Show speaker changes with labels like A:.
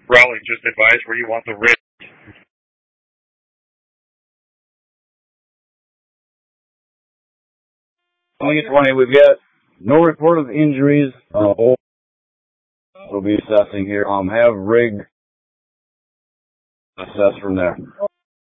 A: Raleigh, just advise where you want the rig.
B: Swing at 20, we've got no report of injuries. We'll be assessing here. Have rig assess from there.